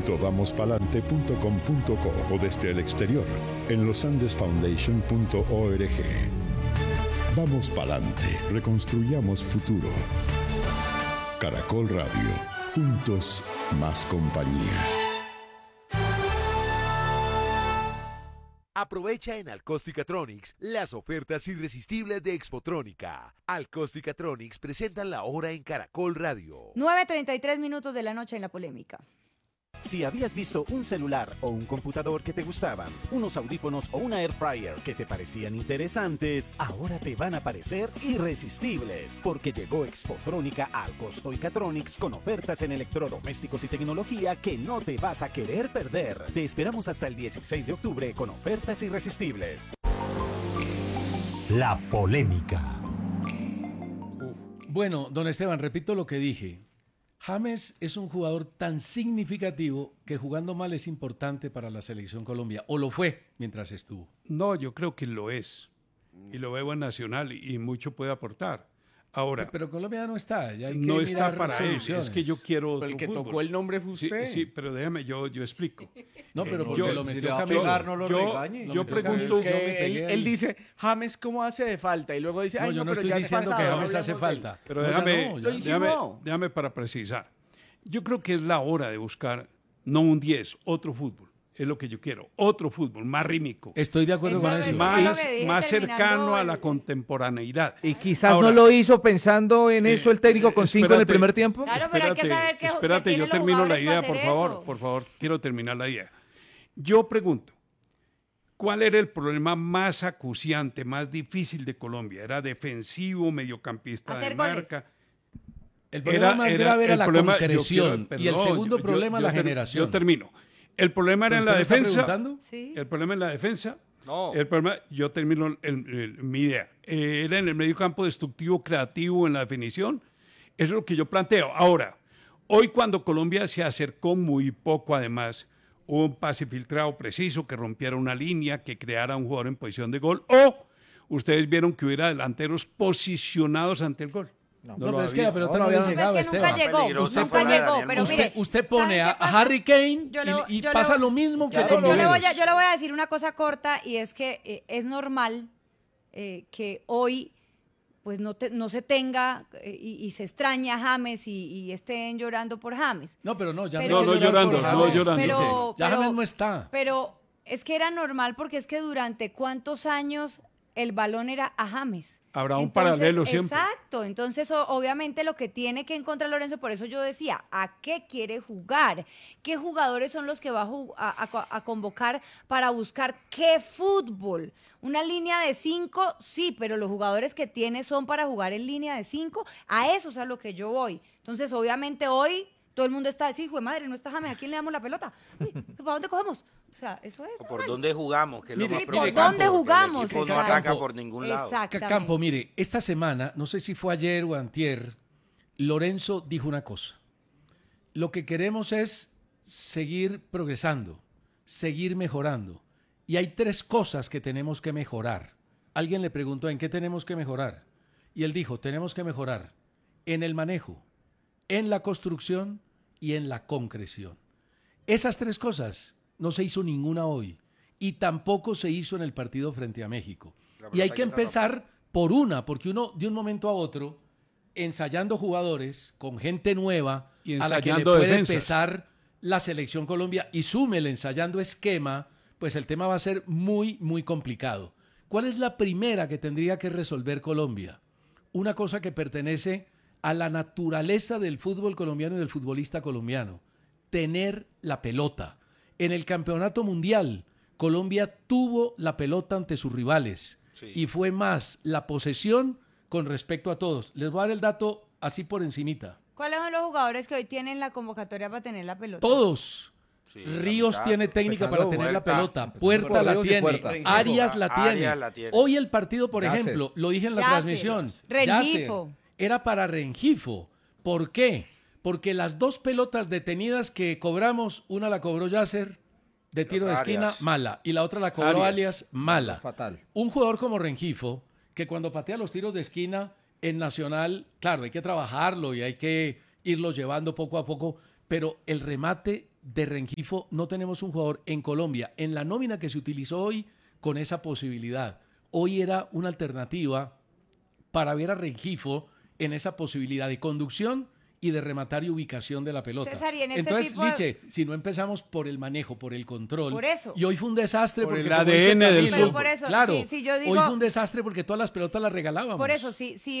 www.vamospalante.com.co o desde el exterior en losandesfoundation.org. Vamos Palante, reconstruyamos futuro. Caracol Radio, juntos más compañía. Aprovecha en Alcosticatronics las ofertas irresistibles de Expotrónica. Alcosticatronics presentan la hora en Caracol Radio. 9:33 minutos de la noche en La Polémica. Si habías visto un celular o un computador que te gustaban, unos audífonos o una air fryer que te parecían interesantes, ahora te van a parecer irresistibles, porque llegó Expotrónica al Alcosticatronics con ofertas en electrodomésticos y tecnología que no te vas a querer perder. Te esperamos hasta el 16 de octubre con ofertas irresistibles. La Polémica. Bueno, don Esteban, repito lo que dije. James es un jugador tan significativo que jugando mal es importante para la selección Colombia, o lo fue mientras estuvo. No, yo creo que lo es, y lo veo en Nacional y mucho puede aportar. Ahora, pero Colombia no está, ya hay que no está mirar para él, es que yo quiero otro el que fútbol. tocó el nombre fue usted. Sí, pero déjame, yo explico. No, pero porque lo metió a pegar, no lo regañe. Yo pregunto, Es que él dice, James, ¿cómo hace de falta? Y luego dice, no, yo no estoy diciendo que James hace falta. Pero no, déjame para precisar. Yo creo que es la hora de buscar, no un 10, otro fútbol. Es lo que yo quiero. Otro fútbol, más rítmico. Estoy de acuerdo con eso. Más cercano a la contemporaneidad. Y quizás ahora, no lo hizo pensando en eso el técnico con 5 en el primer tiempo. Claro, pero hay que saber que espérate, yo termino la idea, por favor, quiero terminar la idea. Yo pregunto, ¿cuál era el problema más acuciante, más difícil de Colombia? ¿Era defensivo, mediocampista de marca? El problema más grave era la concreción y el segundo problema la generación. Yo termino. El problema era en la defensa. ¿Sí? El problema en la defensa. No. El problema, yo termino mi idea. Era en el medio campo destructivo, creativo, en la definición. Eso es lo que yo planteo. Ahora, hoy cuando Colombia se acercó muy poco, además, hubo un pase filtrado preciso que rompiera una línea, que creara un jugador en posición de gol, o ustedes vieron que hubiera delanteros posicionados ante el gol. No, pero es que la pelota no había llegado, Esteban. Nunca llegó, pero mire. Usted pone a Harry Kane y pasa lo mismo que con Viveros. Yo le voy a decir una cosa corta, y es que es normal que hoy pues no se tenga y se extraña a James y estén llorando por James. No, pero no, ya no llorando. Ya James no está. Pero es que era normal, porque es que durante cuántos años el balón era a James. Habrá un paralelo siempre. Exacto, entonces obviamente lo que tiene que encontrar Lorenzo, por eso yo decía, ¿a qué quiere jugar? ¿Qué jugadores son los que va a convocar para buscar qué fútbol? Una línea de 5, sí, pero los jugadores que tiene son para jugar en línea de 5, a eso es a lo que yo voy. Entonces obviamente hoy todo el mundo está diciendo, hijo de madre, no está James, ¿a quién le damos la pelota? Uy, ¿para dónde cogemos? O sea, eso es. ¿Por dónde jugamos? Que es lo más ¿por dónde jugamos? El equipo no ataca por ningún lado. Campo, mire, esta semana, no sé si fue ayer o antier, Lorenzo dijo una cosa. Lo que queremos es seguir progresando, seguir mejorando. Y hay 3 cosas que tenemos que mejorar. Alguien le preguntó, ¿en qué tenemos que mejorar? Y él dijo, tenemos que mejorar en el manejo, en la construcción y en la concreción. Esas 3 cosas no se hizo ninguna hoy y tampoco se hizo en el partido frente a México. Y hay que empezar por una, porque uno de un momento a otro, ensayando jugadores con gente nueva y a la que le puede pesar la selección Colombia, y súmele ensayando esquema, pues el tema va a ser muy, muy complicado. ¿Cuál es la primera que tendría que resolver Colombia? Una cosa que pertenece a la naturaleza del fútbol colombiano y del futbolista colombiano: tener la pelota. En el campeonato mundial, Colombia tuvo la pelota ante sus rivales, y fue más la posesión con respecto a todos. Les voy a dar el dato así por encimita. ¿Cuáles son los jugadores que hoy tienen la convocatoria para tener la pelota? Todos. Ríos tiene técnica para tener la pelota, Puerta la tiene, Arias la tiene. Hoy el partido, por ejemplo, lo dije en la transmisión, Rengifo. Era para Rengifo. ¿Por qué? Porque las 2 pelotas detenidas que cobramos, una la cobró Yasser de tiro de esquina, mala, y la otra la cobró Arias, mala. Fatal. Un jugador como Rengifo, que cuando patea los tiros de esquina en Nacional, claro, hay que trabajarlo y hay que irlo llevando poco a poco, pero el remate de Rengifo no tenemos un jugador en Colombia, en la nómina que se utilizó hoy, con esa posibilidad. Hoy era una alternativa para ver a Rengifo en esa posibilidad de conducción y de rematar y ubicación de la pelota. César, y en este Entonces, tipo de- Liche, si no empezamos por el manejo, por el control, Por eso. y hoy fue un desastre Por porque el como dice ADN del Camilo, Pero por eso, claro, si yo digo- hoy fue un desastre porque todas las pelotas las regalábamos. Por eso,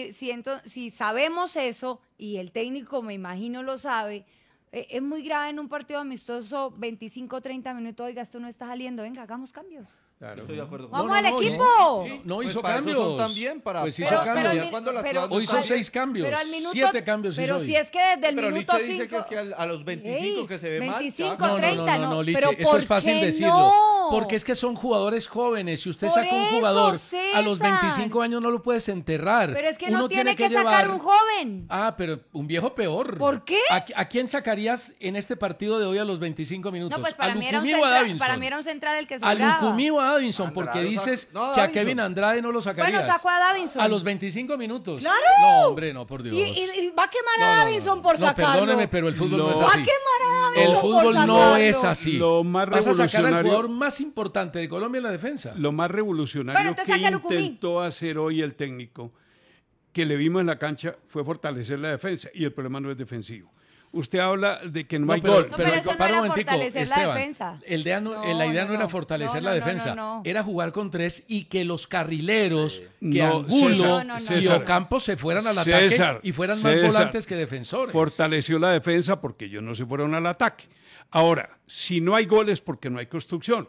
si sabemos eso, y el técnico me imagino lo sabe, es muy grave en un partido amistoso, 25, 30 minutos, oiga, esto no está saliendo, venga, hagamos cambios. Estoy de acuerdo. ¡Vamos No, al no, equipo! No Pues hizo para eso cambios. son también, para- Pues hizo Pero- cambios. pero ya al cuando las pero- cosas no Hoy son salen. 6 cambios. Pero al minuto, 7 cambios pero hizo si hoy. es que desde el Pero minuto Nietzsche dice que 5... es que a los 25 que se ve mal. 25, ya. No, 30, no, no. Liche, Pero eso ¿por es fácil qué decirlo. no? Porque es que son jugadores jóvenes. Si usted Por saca un eso, jugador a los César. 25 años, no lo puedes enterrar. Pero es que Uno no tiene que llevar... sacar un joven. Ah, pero un viejo peor. ¿Por qué? ¿A quién sacarías en este partido de hoy a los 25 minutos? No, pues ¿A para mí, era un Lucumí o a central, Davinson? para mí era un central el que ¿A sobraba. Lucumí o a Davinson? Porque Andrade, dices no, que a Davinson. Kevin Andrade no lo sacarías. Bueno, sacó a Davinson. A los 25 minutos. ¡Claro! No, hombre, no, por Dios. Y va a quemar No, a no, Davinson no. por No, sacarlo. perdóneme, pero el fútbol no es Lo- Va así. a quemar a El Davinson por fútbol no sacarlo. es así. Lo más Vas a sacar al revolucionario- jugador más importante de Colombia en la defensa. Lo más Bueno, revolucionario entonces que saque a Lucumí. intentó hacer hoy el técnico, que le vimos en la cancha, fue fortalecer la defensa. Y el problema no es defensivo. Usted habla de que no, hay gol. No, pero eso no para era un momentico, fortalecer la Esteban, defensa. la idea no No, era no. fortalecer No, la no, no, defensa, no, no. era jugar con 3 y que los carrileros, que No, Angulo César, No, no, no. y César, Ocampo se fueran al ataque César, y fueran más César, volantes que defensores. Fortaleció la defensa porque ellos no se fueron al ataque. Ahora, si no hay goles porque no hay construcción.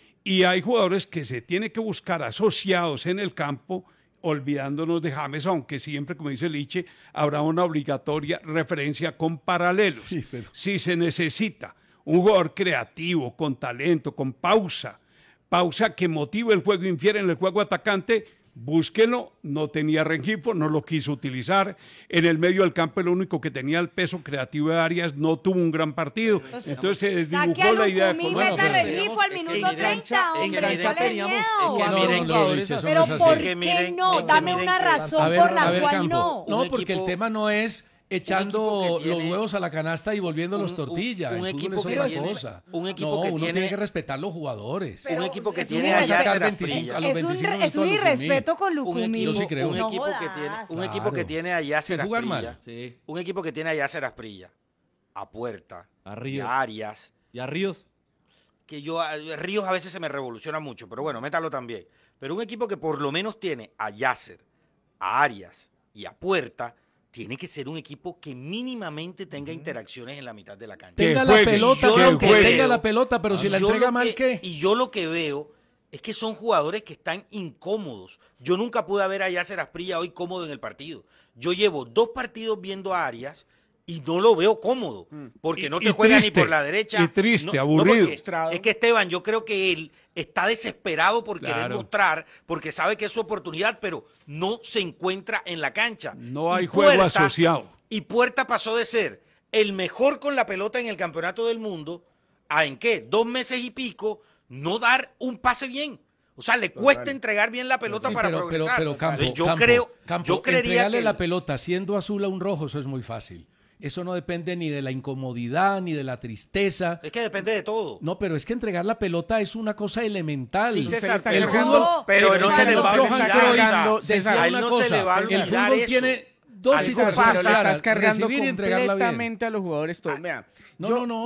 Y hay jugadores que se tiene que buscar asociados en el campo, olvidándonos de James, aunque siempre, como dice Liche, habrá una obligatoria referencia con paralelos. Sí, pero- Si se necesita un jugador creativo, con talento, con pausa que motive el juego, infiere en el juego atacante, búsquenlo. No tenía Rengifo, no lo quiso utilizar. En el medio del campo, el único que tenía el peso creativo de Arias no tuvo un gran partido. Entonces se Saque a desdibujó la idea de Lucumí, Colombia. meta a pero- Rengifo al minuto 30, hombre, en ¿cuál cancha es teníamos- miedo? en que No, miren, no, no, jugadores Liche, eso Pero no es así. ¿por Que qué miren- no? que Dame miren una que- razón A ver, por la a ver, cual Campo. no. No, Un porque el equipo- tema no es echando equipo que los tiene- huevos a la canasta y volviéndolos un- tortilla. un El fútbol equipo es que otra tiene- cosa. un equipo no, que uno tiene- tiene que respetar los jugadores. Pero un equipo que es tiene un a irrespeto. Yasser Sacar 25 a los Asprilla. Es 25 un minutos a Lucumí. irrespeto con Un Lucumí. Yo sí creo. un No equipo que tiene, jodas. un equipo que Claro. tiene a Yasser Sin jugar Asprilla, mal. Sí. un equipo que tiene a Yasser Asprilla, a Puerta, A y Ríos. a Arias, Y a Ríos. que yo a Ríos a veces se me revoluciona mucho, pero bueno, métalo también. Pero un equipo que por lo menos tiene a Yasser, a Arias y a Puerta, tiene que ser un equipo que mínimamente tenga interacciones en la mitad de la cancha. Que Tenga juegue, la pelota, yo pero lo que que tenga veo- la pelota, pero si la yo entrega lo mal, ¿qué? Y yo lo que veo es que son jugadores que están incómodos. Yo nunca pude ver a Yasser Asprilla hoy cómodo en el partido. Yo llevo 2 partidos viendo a Arias y no lo veo cómodo, porque no Y te juega triste, ni por la derecha. y triste, no, aburrido. porque es que Esteban, yo creo que él está desesperado por querer Claro. mostrar, porque sabe que es su oportunidad, pero no se encuentra en la cancha. No hay Y juego asociado. Y Puerta pasó de ser el mejor con la pelota en el campeonato del mundo a, ¿en qué? 2 meses y pico, no dar un pase bien. O sea, le cuesta entregar bien la pelota Sí, para pero progresar. Campo, Entonces, yo Campo, creería entregarle que la pelota siendo azul a un rojo, eso es muy fácil. Eso no depende ni de la incomodidad, ni de la tristeza. es que depende de todo. No, pero es que entregar la pelota es una cosa elemental. Sí, César, el pero- fútbol, pero no se le va a Johan olvidar, Cruyff César, decía César, a él una no cosa, se le va a el olvidar fútbol eso. tiene dos Algo situaciones pasa, Pero le claras, estás cargando recibir y entregarla bien. completamente a los jugadores todo. Vea, No, no.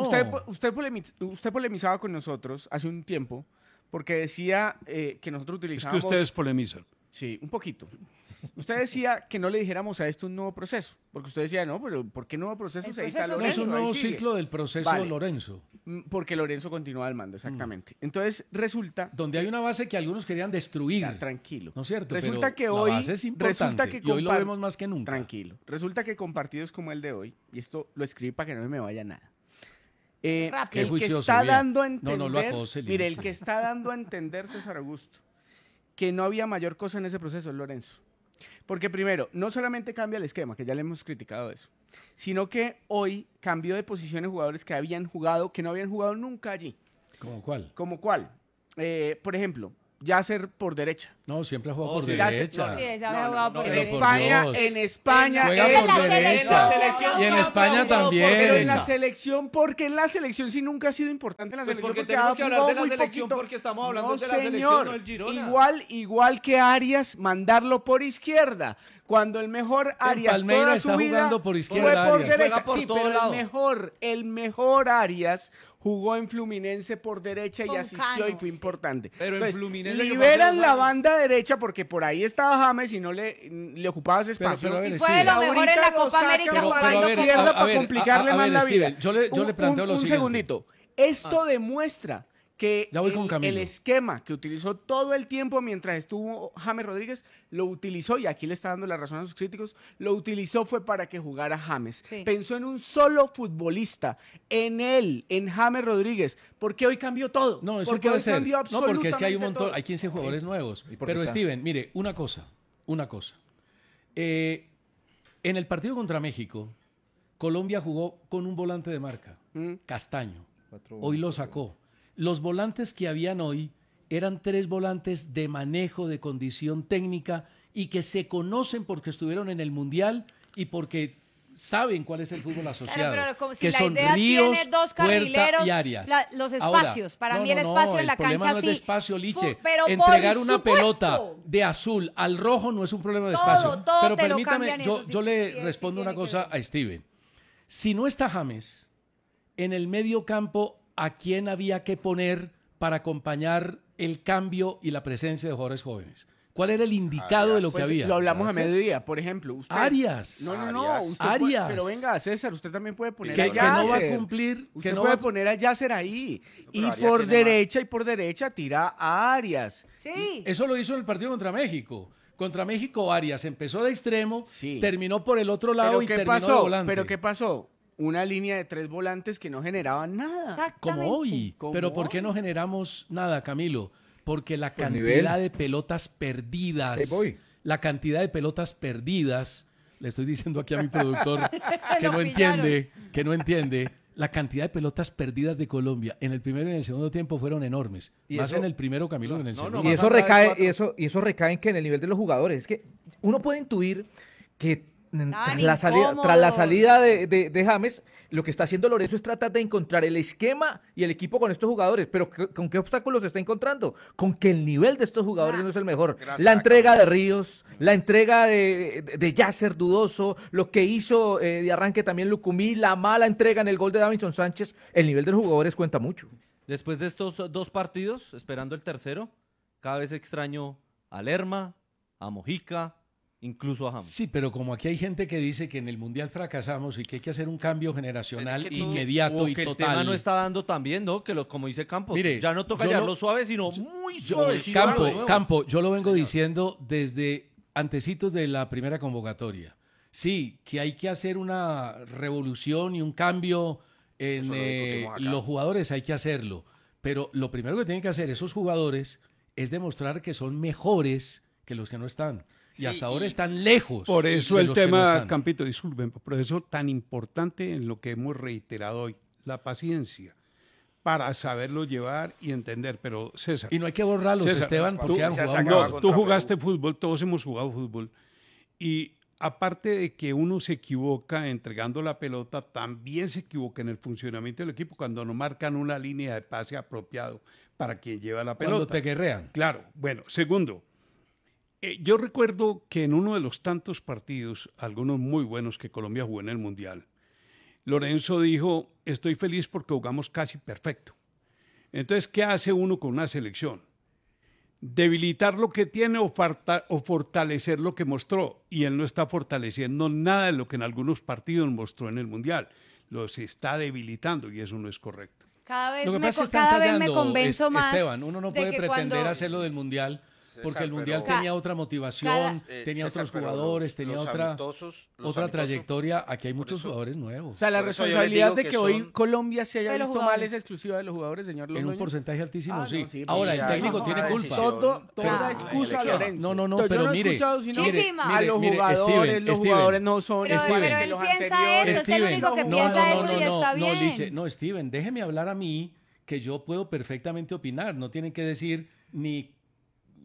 Usted polemizaba con nosotros hace un tiempo porque decía que nosotros Es que utilizábamos... ustedes polemizan. Sí, un poquito. Usted decía que no le dijéramos a esto un nuevo proceso, porque usted decía, no, pero ¿por qué nuevo proceso? El Si ahí está proceso No, es Lorenzo, un ahí nuevo sigue. ciclo del proceso Vale. Lorenzo, Porque Lorenzo continúa al mando, exactamente. Entonces, resulta... donde hay una base que algunos querían destruir. Ya, tranquilo. ¿No es cierto? Resulta Pero que hoy... la base es importante resulta que y hoy lo compar- vemos más que nunca. Tranquilo. Resulta que con partidos como el de hoy, y esto lo escribí para que no me vaya nada, Rápido. Qué el que juicioso, está bien. dando a No, entender... no lo acose, mire, Lino. el que está dando a entender, César Augusto, que no había mayor cosa en ese proceso es Lorenzo. Porque primero, no solamente cambia el esquema, que ya le hemos criticado eso, sino que hoy cambió de posiciones jugadores que no habían jugado nunca allí. ¿Cómo cuál? ¿Como cuál? Por ejemplo, Yasser por derecha. No, siempre ha jugado por sí. derecha. Sí, esa había jugado por pero En derecha. por España, Dios. en España Juega es- por la derecha. selección. Y en España también. Pero en la selección, porque en la selección sí nunca ha sido importante en la Pues selección. porque porque tenemos ha que hablar de la jugado muy selección poquito. porque estamos hablando No, de la selección, señor. no del Girona. Igual que Arias, mandarlo por izquierda. Cuando el mejor Arias Palmeiras toda está su vida jugando por izquierda, fue por Arias. derecha. Juega por Sí, todo pero lado. el mejor Arias jugó en Fluminense por derecha y Con asistió Cano, y fue sí. importante. Pero en Fluminense que fue liberan hace 2 la años. banda derecha porque por ahí estaba James y no le ocupabas espacio. pero a ver, Y fue de lo Steven. mejor en la Ahorita lo Copa sacan América por jugando a ver, con izquierda a para ver, complicarle a más ver, la Steven, vida. yo le planteo lo un siguiente. segundito. Esto demuestra que Ya voy con Camilo. el esquema que utilizó todo el tiempo mientras estuvo James Rodríguez, lo utilizó, y aquí le está dando la razón a sus críticos, lo utilizó fue para que jugara James. Sí. Pensó en un solo futbolista, en James Rodríguez, porque hoy cambió todo. No, eso porque puede hoy ser. cambió No, porque es que hay un absolutamente montón, todo. hay 15 jugadores nuevos. ¿Y por qué Pero está? Steven, mire, una cosa. En el partido contra México, Colombia jugó con un volante de marca, Castaño. Hoy lo sacó. Los volantes que habían hoy eran 3 volantes de manejo, de condición técnica y que se conocen porque estuvieron en el Mundial y porque saben cuál es el fútbol asociado. Claro, pero como si que la son idea Ríos, tiene dos Puerta carrileros, y Arias. los Ahora, espacios. Para no, mí el no, espacio en la el problema cancha no es sí. de espacio, Liche. Pero por Entregar una supuesto. pelota de azul al rojo no es un problema de Todo, espacio. todo Pero te lo permítame, cambian yo, eso, sí, yo le sí, respondo sí una tiene que cosa ver. a Steven. Si no está James, en el medio campo, ¿a quién había que poner para acompañar el cambio y la presencia de jugadores jóvenes? ¿Cuál era el indicado de lo que Pues había? lo hablamos a mediodía, por ejemplo. Usted, Arias. No. Usted Arias. pero venga, César, usted también puede poner Que a no va a Yasser. cumplir. Usted Que no puede va a- poner a Yasser ahí. Y Arias por tiene derecha tira a Arias. Sí. Eso lo hizo en el partido contra México. Contra México, Arias empezó de extremo, Sí. terminó por el otro lado ¿Pero y qué terminó de pasó? volante. ¿Pero qué pasó? Una línea de 3 volantes que no generaban nada. Exactamente. Como hoy. Como Pero ¿por qué hoy. no generamos nada, Camilo? Porque la cantidad nivel. de pelotas perdidas, Ahí voy. la cantidad de pelotas perdidas, le estoy diciendo aquí a mi productor que Lo no pillaron. entiende, la cantidad de pelotas perdidas de Colombia en el primero y en el segundo tiempo fueron enormes. Y Más eso- en el primero, Camilo, que en el No, segundo. no, Y más eso allá de recae, 4. y eso recae en que en el nivel de los jugadores. Es que uno puede intuir que tras Tan la salida, incómodos. tras la salida de James, lo que está haciendo Lorenzo es tratar de encontrar el esquema y el equipo con estos jugadores. Pero ¿con qué obstáculos se está encontrando? Con que el nivel de estos jugadores no es el mejor. Gracias, La entrega de Ríos, la entrega de Yasser dudoso, lo que hizo de arranque también Lucumí, la mala entrega en el gol de Davinson Sánchez. El nivel de los jugadores cuenta mucho. Después de estos 2 partidos, esperando el tercero, cada vez extraño a Lerma, a Mojica, incluso a James. Sí, pero como aquí hay gente que dice que en el Mundial fracasamos y que hay que hacer un cambio generacional Pero es que todo- inmediato O y que el total. tema no está dando tan bien, ¿no? Que como dice Campos, Mire, ya no toca yo llevarlo lo- suave, sino muy Yo- suave. Campo, yo lo vengo diciendo desde antecitos de la primera convocatoria. Sí, que hay que hacer una revolución y un cambio en Eso lo discutimos acá. los jugadores, hay que hacerlo. Pero lo primero que tienen que hacer esos jugadores es demostrar que son mejores que los que no están. Y Sí, hasta ahora y- están lejos. Por eso de el los que no tema, están. Campito, disculpen, por eso tan importante en lo que hemos reiterado hoy, la paciencia, para saberlo llevar y entender. Pero César, Y no hay que borrarlos, César, Esteban, porque tú- han se jugado acaba mal. con- tú contra jugaste fútbol, todos hemos jugado fútbol, y aparte de que uno se equivoca entregando la pelota, también se equivoca en el funcionamiento del equipo cuando no marcan una línea de pase apropiado para quien lleva la pelota. Cuando te guerrean. Claro, bueno, segundo, yo recuerdo que en uno de los tantos partidos, algunos muy buenos que Colombia jugó en el Mundial, Lorenzo dijo, estoy feliz porque jugamos casi perfecto. Entonces, ¿qué hace uno con una selección? Debilitar lo que tiene o fortalecer lo que mostró. Y él no está fortaleciendo nada de lo que en algunos partidos mostró en el Mundial. Los está debilitando y eso no es correcto. Cada vez Lo que me, pasa es que está cada vez me ensayando, convenzo más. Esteban, uno no de puede que pretender cuando- hacerlo del Mundial, porque César, el Mundial pero- tenía otra motivación, tenía César, otros pero jugadores, los tenía otra amistosos- los otra amistosos- trayectoria. Aquí hay por muchos eso- jugadores nuevos. O sea, la Por eso yo les responsabilidad digo de que que hoy son- Colombia se haya de los visto mal jugadores. es exclusiva de los jugadores, señor En un Londoño. porcentaje altísimo, Ah, sí. no, sí, Ahora, pues el ya, técnico no, tiene no, culpa. Toda Claro. excusa a Elección. Lorenzo. No, Entonces, pero yo no he mire, escuchado sino Muchísima. a los mire, jugadores, Steven, los Steven. jugadores no son Pero iguales Steven. que él los piensa anteriores. eso, es el único que piensa eso y está no, bien. Liche, no, Steven, déjeme hablar a mí, que yo puedo perfectamente opinar. No tienen que decir ni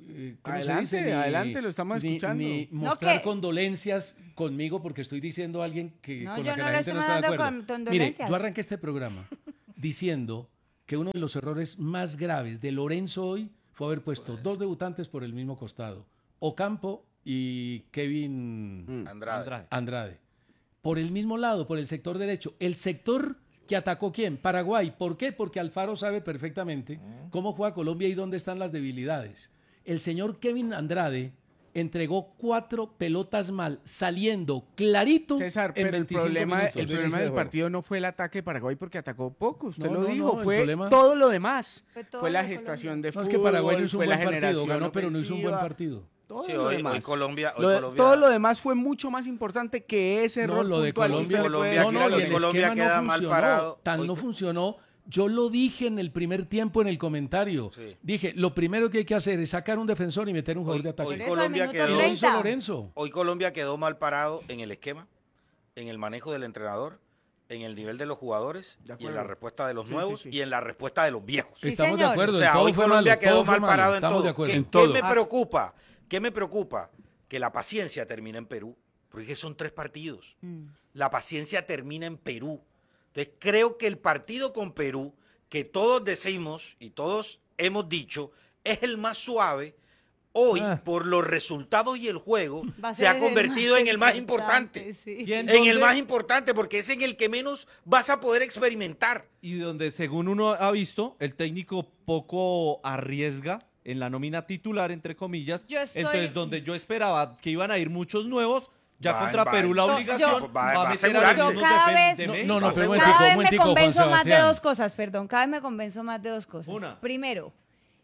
¿cómo se Adelante, dice? adelante, lo estamos escuchando. Ni No, mostrar que- condolencias conmigo porque estoy diciendo a alguien que No, con yo la que no la le gente estoy no está de mandando acuerdo. Mire, condolencias. yo arranqué este programa diciendo que uno de los errores más graves de Lorenzo hoy fue haber puesto dos debutantes por el mismo costado, Ocampo y Kevin Andrade. Por el mismo lado, por el sector derecho. El sector que atacó ¿quién? Paraguay. ¿Por qué? Porque Alfaro sabe perfectamente cómo juega Colombia y dónde están las debilidades. El señor Kevin Andrade entregó 4 pelotas mal, saliendo clarito César, en pero 25 el problema minutos. del partido no fue el ataque de Paraguay porque atacó poco, usted No, lo no, dijo, no, el fue problema- todo lo demás. Fue todo Fue la lo de gestación de No, fútbol, es que Paraguay no hizo un fue la buen partido, generación ganó, pero no hizo un buen ofensiva, partido. todo Sí, lo hoy demás. Colombia... Todo lo demás fue mucho más importante que ese No, error lo de puntual que Colombia, usted le puede Colombia- decir no, a no, y el Lorenzo. Colombia esquema queda no mal funcionó, parado. tan no funcionó. Yo lo dije en el primer tiempo en el comentario. Sí. Dije, lo primero que hay que hacer es sacar un defensor y meter un jugador de ataque. Hoy Por eso, Colombia al minuto quedó... Y lo hizo 30. Lorenzo. Hoy Colombia quedó mal parado en el esquema, en el manejo del entrenador, en el nivel de los jugadores De y en la acuerdo. respuesta de los Sí, nuevos sí, sí. y en la respuesta de los viejos. Sí, Estamos de señor. acuerdo. O sea, todo hoy fue Colombia malo, quedó todo fue mal malo, parado en estamos todo. de acuerdo. ¿Qué, todo. qué me preocupa? ¿Qué me preocupa? Que la paciencia termina en Perú. Porque son 3 partidos. La paciencia termina en Perú. Entonces creo que el partido con Perú, que todos decimos y todos hemos dicho, es el más suave. Hoy, por los resultados y el juego, Va a se ha ser el convertido más en el más importante. sí. ¿Y En dónde- el más importante, porque es en el que menos vas a poder experimentar. Y donde, según uno ha visto, el técnico poco arriesga en la nómina titular, entre comillas. Yo estoy- Entonces, donde yo esperaba que iban a ir muchos nuevos, ya Va, contra va. Perú la Yo- obligación va a a meter a los asegurarse. mismos Cada de vez- México. No, no, pero un Cada momentico, vez un me momentico, Juan convenzo más de Sebastián. 2 cosas, perdón. Cada vez me convenzo más de 2 cosas. Una. Primero,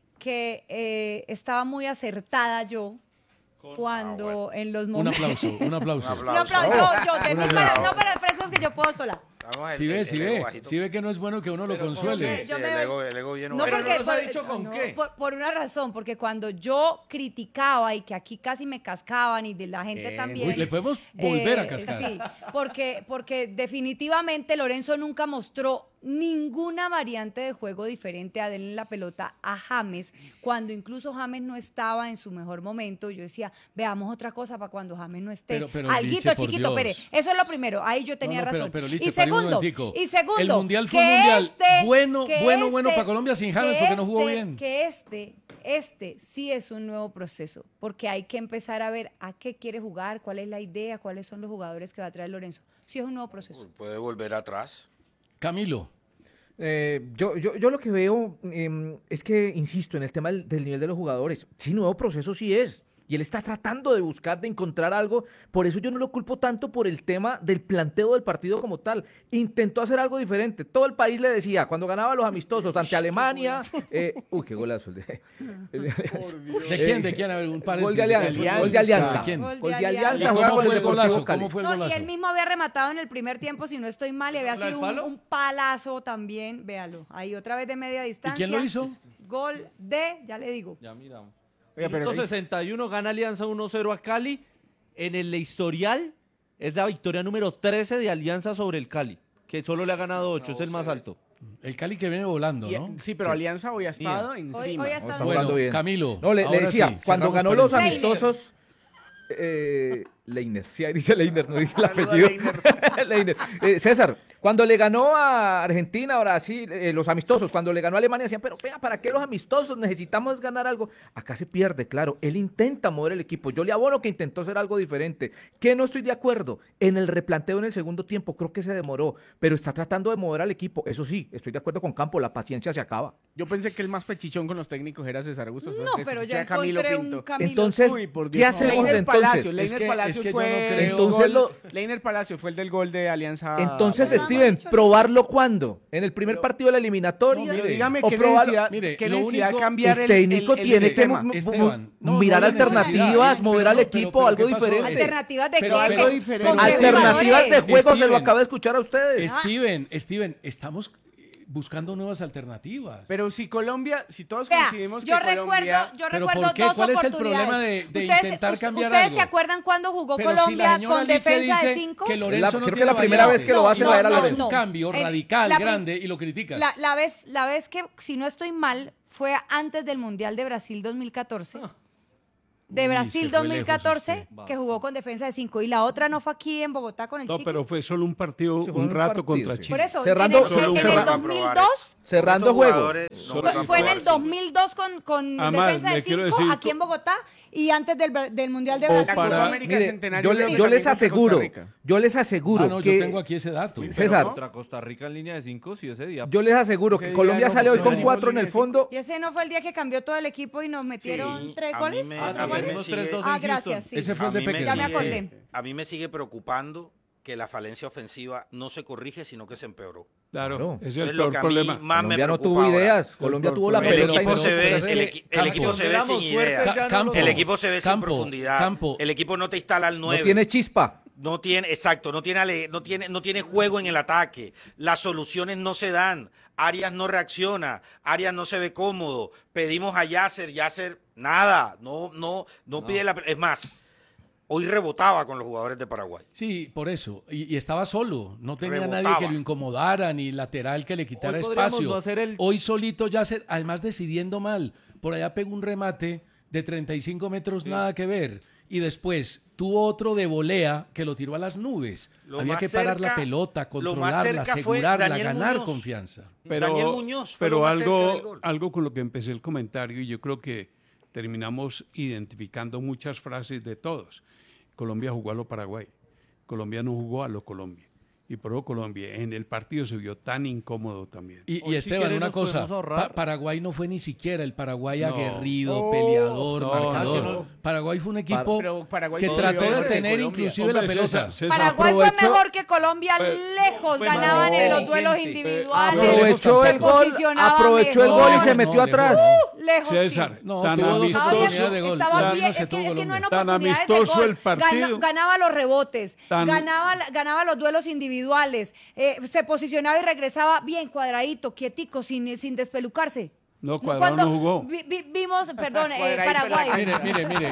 que estaba muy acertada yo cuando en los Un momentos... aplauso, un aplauso. Un No, aplauso. pero yo, de Un mí aplauso. no para precios que yo puedo sola. Vamos, Si ve, el si ego ve, bajito. si ve que no es bueno que uno lo Pero consuele. Yo Sí, me- el ego bien No, Pero bajito. no nos ha dicho con no, qué. Por una razón, porque cuando yo criticaba y que aquí casi me cascaban y de la gente también. Uy, le podemos volver a cascar. Sí, porque definitivamente Lorenzo nunca mostró ninguna variante de juego diferente a darle la pelota a James, cuando incluso James no estaba en su mejor momento. Yo decía, veamos otra cosa para cuando James no esté. Pero, Alguito Liche, por chiquito, Dios. Pérez. Eso es lo primero, ahí yo tenía No, no, pero- razón. pero, y Liche, pare un segundo, momentico. el El Mundial fue un Mundial bueno para Colombia sin James porque no jugó bien. Que este sí es un nuevo proceso, porque hay que empezar a ver a qué quiere jugar, cuál es la idea, cuáles son los jugadores que va a traer Lorenzo. Sí es un nuevo proceso. Puede volver atrás. Camilo, Yo lo que veo es que, insisto, en el tema del nivel de los jugadores, sí, nuevo proceso sí es. Y él está tratando de buscar, de encontrar algo. Por eso yo no lo culpo tanto por el tema del planteo del partido como tal. Intentó hacer algo diferente. Todo el país le decía, cuando ganaba los amistosos ante Alemania... uy, qué golazo. ¿de quién? ¿De quién? A ver, un par Gol de Alianza. Gol de Alianza. ¿De quién? Gol Gol de de Alianza. Alianza. ¿Y Juega cómo con fue el el Deportivo golazo? Cali. ¿Cómo fue el No, y golazo? él mismo había rematado en el primer tiempo, si no estoy mal, y había ¿Con el sido palo? un palazo también, véalo. Ahí otra vez de media distancia. quién lo hizo? Gol de, ya le digo. Ya miramos. Oiga, pero Minuto 61, gana Alianza 1-0 a Cali. En el historial es la victoria número 13 de Alianza sobre el Cali, que solo le ha ganado 8, es el más alto. El Cali que viene volando, ¿no? Sí, pero Alianza hoy ha estado encima. Hoy ha estado- Estamos jugando Bueno, bien. Camilo, No, le ahora decía, sí, cuando cerramos ganó los paréntesis. amistosos... Leiner, sí, ahí dice Leiner, no dice el Saluda, apellido. Leiner. Leiner. César, cuando le ganó a Argentina, ahora sí, los amistosos, cuando le ganó a Alemania, decían, pero vea, ¿para qué los amistosos? Necesitamos ganar algo. Acá se pierde, claro. Él intenta mover el equipo. Yo le abono que intentó hacer algo diferente. Que no estoy de acuerdo. En el replanteo en el segundo tiempo, creo que se demoró, pero está tratando de mover al equipo. Eso sí, estoy de acuerdo con Campo, la paciencia se acaba. Yo pensé que el más pechichón con los técnicos era César Augusto. No, pero ya encontré un Camilo. Entonces, Uy, por ¿qué Dios. hacemos Leiner entonces? Palacio, Es Leiner que- Palacio es que yo fue no creo- el Entonces gol- Leiner Palacio fue el del gol de Alianza. Entonces, no, Steven, no, no, ¿probarlo cuándo? ¿En el primer partido de la eliminatoria? No, Pero mire, dígame o qué probar- necesidad, mire, qué lo necesidad único- cambiar el técnico tiene que sistema. Esteban, mirar no hay necesidad, alternativas, mover pero al no, equipo, pero algo ¿qué pasó? diferente. Alternativas de Pero qué? algo ¿Con diferente. qué Alternativas de jugadores? juego, se lo Steven. acabo de escuchar a ustedes. Steven, estamos buscando nuevas alternativas. Pero si Colombia, si todos Vea, coincidimos que yo Colombia... ¿Pero recuerdo por qué? dos ¿Cuál es el oportunidades. problema de Ustedes- intentar cambiar ¿Ustedes algo? se acuerdan cuando jugó Pero si la Colombia señora con Liche defensa de dice 5? que Lorenzo no creo que tiene la primera variante. vez que lo hace no, la era no, Lorenzo. Es no. un cambio En- radical, la prim- grande, y lo criticas. La vez que, si no estoy mal, fue antes del Mundial de Brasil 2014, de Uy, Brasil se fue lejos 2014, usted. que jugó con defensa de 5. Y la otra no fue aquí en Bogotá con el No, Chiqui. pero fue solo un partido, Sí, fue un un rato partido, contra sí. Chile. Por eso, Cerrando- en el cerrando- 2002, Cerrando Estos juego. jugadores no Solo- vuelvan a fue en el probar, sí. 2002 con Además, defensa de le quiero 5 decir- aquí en Bogotá y antes del Mundial de O Brasil. La para- Copa América Mire, Centenario yo, creo le- que yo también les contra aseguro, Costa Rica. yo les aseguro Ah, no, que yo tengo aquí ese dato. César, Contra Costa Rica en línea de 5, sí, ese día. yo les aseguro Ese que día Colombia no- sale hoy no con hicimos 4 en línea el de fondo. Y ese no fue el día que cambió todo el equipo y nos metieron Sí, 3 a mí goles. me- ¿Cuatro a mí me goles? Unos sigue- 3-2 Ah, en gracias, Houston. sí. Ese fue el de Pequeño. Ya me acordé. A mí me sigue preocupando que la falencia ofensiva no se corrige, sino que se empeoró. Claro, Claro. ese es Es el lo peor que a mí problema. más me Colombia no preocupa tuvo ahora. ideas. Colombia tuvo la El El pelota y equipo no- se ve, pero el, es que el Campo, equipo se ve éramos sin fuertes, ideas. ya no Campo, lo- El equipo se ve sin Campo, profundidad. Campo. El equipo no te instala al 9. No tiene chispa. No tiene, exacto, no tiene juego en el ataque. Las soluciones no se dan. Arias no reacciona. Arias no se ve cómodo. Pedimos a Yasser, nada. No pide la. Es más, hoy rebotaba con los jugadores de Paraguay. Sí, por eso. Y estaba solo. No tenía Rebotaba. nadie que lo incomodara, ni lateral que le quitara Hoy podríamos espacio. no hacer el- Hoy solito Yasser, además decidiendo mal. Por allá pegó un remate de 35 metros, nada que ver. Y después tuvo otro de volea que lo tiró a las nubes. Lo Había más que parar la cerca- pelota, lo más controlarla, cerca fue asegurarla, Daniel ganar Muñoz. confianza. Daniel Muñoz fue pero lo más cerca del algo, gol. algo con lo que empecé el comentario, y yo creo que terminamos identificando muchas frases de todos. Colombia jugó a lo Paraguay. Colombia no jugó a lo Colombia. Y por eso Colombia en el partido se vio tan incómodo también. Y Hoy, si Esteban, quieren, una nos cosa, podemos ahorrar. Paraguay no fue ni siquiera el Paraguay No. aguerrido, peleador, no, marcador. no. Paraguay fue un equipo Pero Paraguay que sí trató dio de mejor que tener Colombia. inclusive la Hombre, pelota. César, Paraguay fue aprovechó- mejor que Colombia lejos, fue ganaban más en los duelos inteligente. individuales. Aprovechó se el gol, posicionaba aprovechó el mejor. gol y se No, metió no, atrás. lejos Lejos, sí. César, No, tan tuvo dos amistoso. oportunidades de gol. Estaba Las bien, mismas que es que tuvo no en Colombia. Tan oportunidades de amistoso gol. el partido. Ganaba los rebotes, Tan- ganaba los duelos individuales, se posicionaba y regresaba bien cuadradito, quietico, sin despelucarse. No, Cuadrado no jugó. Vimos, perdón, Cuadradito en la Paraguay. cancha. Mire,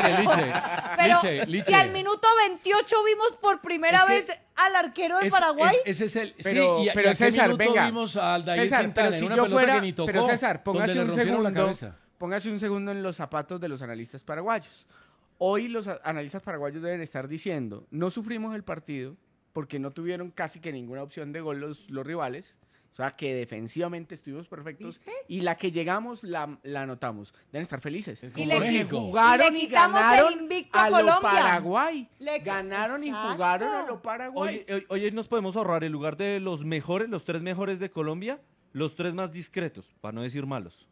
Pero Liche. si al minuto 28 vimos por primera Es que vez al arquero de Paraguay. Ese es el. Pero- sí, y pero a qué César, minuto venga. vimos a Aldair César, Quintana pero en si una yo pelota fuera, que ni tocó, pero César, donde póngase le un rompieron la segundo, cabeza. póngase un segundo en los zapatos de los analistas paraguayos. Hoy los analistas paraguayos deben estar diciendo, no sufrimos el partido porque no tuvieron casi que ninguna opción de gol los rivales. O sea, que defensivamente estuvimos perfectos y la que llegamos la anotamos. Deben estar felices. Y le- México. Jugaron y le y quitamos el ganaron invicto a a lo Colombia. Paraguay. Exacto. Y jugaron a lo Paraguay. Hoy nos podemos ahorrar en lugar de los mejores, los 3 mejores de Colombia, los 3 más discretos, para no decir malos.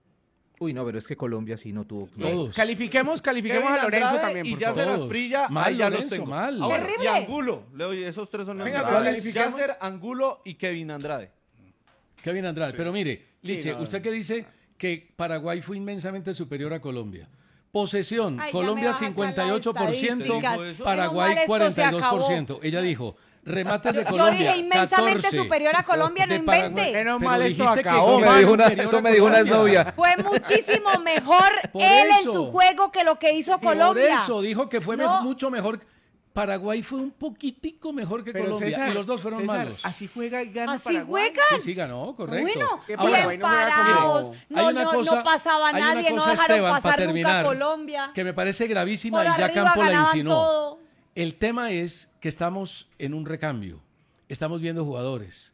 Uy, no, pero es que Colombia sí no tuvo. Todos. Califiquemos Kevin a Lorenzo Andrade también, y por Yasser favor. Todos. Asprilla, Mal, ahí ya Lorenzo, los tengo. mal. Ah, bueno, Terrible. y Angulo, esos 3 son los Venga, mejores. califiquemos. Yasser, Angulo y Kevin Andrade. Kevin Andrade. Pero mire, Liche, no. usted que dice que Paraguay fue inmensamente superior a Colombia. Posesión, Ay, ya Colombia me baja acá la 58%, estadística. Paraguay Menos mal, esto se 42%. Ella dijo, remates de Yo Colombia, dije inmensamente 14. superior a Colombia, no De Paraguay. invente. Menos Pero mal esto dijiste que acabó. fue Eso me dijo una- superior eso a me dijo una Colombia. exnovia. Fue muchísimo mejor Por él en eso. su juego que lo que hizo Por Colombia. eso dijo que fue No. mucho mejor. Paraguay fue un poquitico mejor que Pero Colombia César, y los dos fueron César, malos. Así juega y gana Así Paraguay. juegan. Sí, sí, ganó, correcto. Bueno, Que Ahora, Paraguay bien no juega parados. como- No, hay una no, cosa- no pasaba hay una nadie, no cosa, dejaron Esteban, para pasar nunca a terminar, Colombia. que me parece gravísima Por y ya arriba Campo la ganaban insinuó. todo. El tema es que estamos en un recambio. Estamos viendo jugadores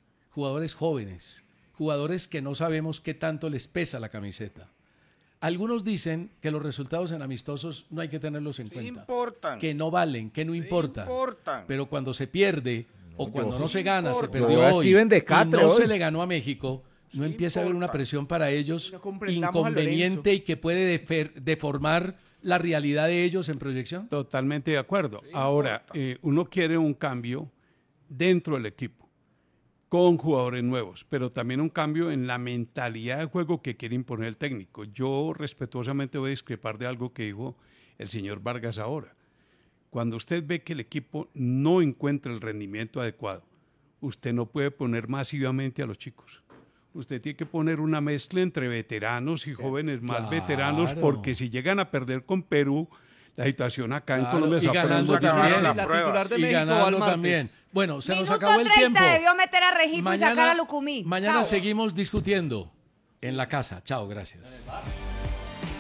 jóvenes, jugadores que no sabemos qué tanto les pesa la camiseta. Algunos dicen que los resultados en amistosos no hay que tenerlos en Sí cuenta, importan. que no valen, que no importan. importan. Pero cuando se pierde o cuando no se gana, se importa. perdió Yo a hoy Steven de y Catre no hoy. se le ganó a México, no empieza a haber una importa. presión para ellos No comprendamos a inconveniente y que puede deformar la realidad de ellos en proyección. Totalmente de acuerdo. Ahora, uno quiere un cambio dentro del equipo, con jugadores nuevos, pero también un cambio en la mentalidad de juego que quiere imponer el técnico. Yo respetuosamente voy a discrepar de algo que dijo el señor Vargas ahora. Cuando usted ve que el equipo no encuentra el rendimiento adecuado, usted no puede poner masivamente a los chicos. Usted tiene que poner una mezcla entre veteranos y jóvenes más Claro. veteranos, porque si llegan a perder con Perú, la situación acá en Claro, Colombia se y va a poner ganando muy también. difícil. Las La pruebas. titular de Y México va al ganando martes. también. Bueno, se nos Minuto acabó el 30 tiempo. debió meter a Regifo y sacar a Lucumí. Mañana Chao. seguimos discutiendo en la casa. Chao, gracias.